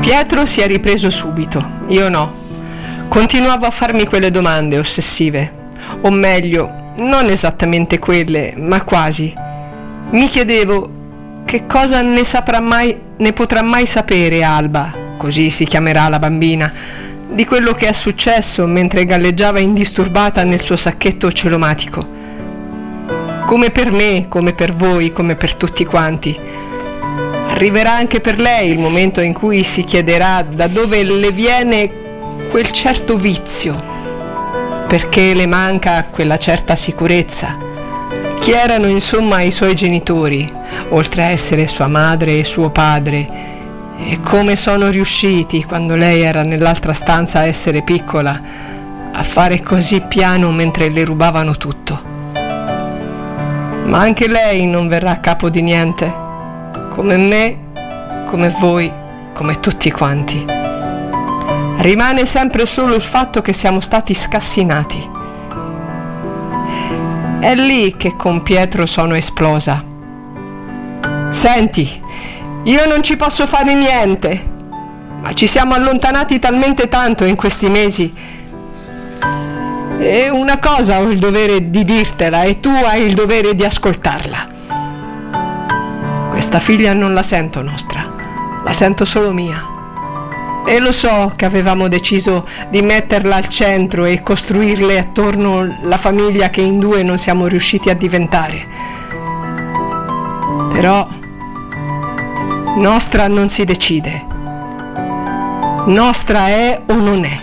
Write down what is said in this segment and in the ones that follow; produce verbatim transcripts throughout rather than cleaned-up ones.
Pietro si è ripreso subito, io no. Continuavo a farmi quelle domande ossessive, o meglio, non esattamente quelle, ma quasi. Mi chiedevo che cosa ne saprà mai, ne potrà mai sapere Alba, così si chiamerà la bambina, di quello che è successo mentre galleggiava indisturbata nel suo sacchetto celomatico. Come per me, come per voi, come per tutti quanti. Arriverà anche per lei il momento in cui si chiederà da dove le viene quel certo vizio, perché le manca quella certa sicurezza. Chi erano insomma i suoi genitori, oltre a essere sua madre e suo padre, e come sono riusciti, quando lei era nell'altra stanza a essere piccola, a fare così piano mentre le rubavano tutto. Ma anche lei non verrà a capo di niente, come me, come voi, come tutti quanti. Rimane sempre solo il fatto che siamo stati scassinati. È lì che con Pietro sono esplosa. Senti, io non ci posso fare niente, ma ci siamo allontanati talmente tanto in questi mesi. E una cosa ho il dovere di dirtela e tu hai il dovere di ascoltarla. Questa figlia non la sento nostra, la sento solo mia. E lo so che avevamo deciso di metterla al centro e costruirle attorno la famiglia che in due non siamo riusciti a diventare. Però nostra non si decide. Nostra è o non è.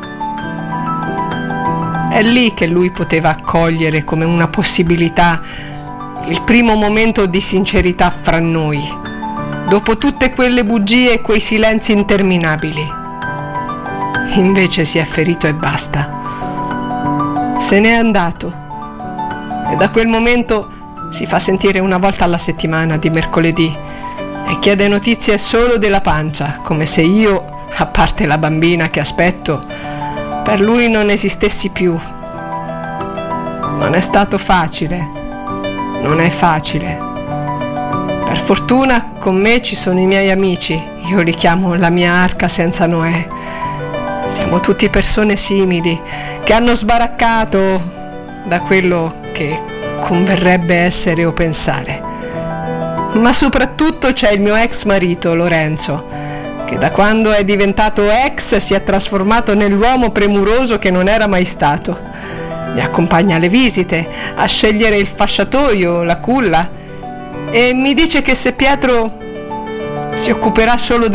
È lì che lui poteva accogliere come una possibilità il primo momento di sincerità fra noi, dopo tutte quelle bugie e quei silenzi interminabili. Invece si è ferito e basta. Se n'è andato e da quel momento si fa sentire una volta alla settimana di mercoledì e chiede notizie solo della pancia, come se io, a parte la bambina che aspetto, per lui non esistessi più. Non è stato facile, non è facile. Per fortuna con me ci sono i miei amici, io li chiamo la mia arca senza Noè. Siamo tutti persone simili, che hanno sbaraccato da quello che converrebbe essere o pensare. Ma soprattutto c'è il mio ex marito Lorenzo, che da quando è diventato ex si è trasformato nell'uomo premuroso che non era mai stato. Mi accompagna alle visite, a scegliere il fasciatoio, la culla, e mi dice che se Pietro si occuperà solo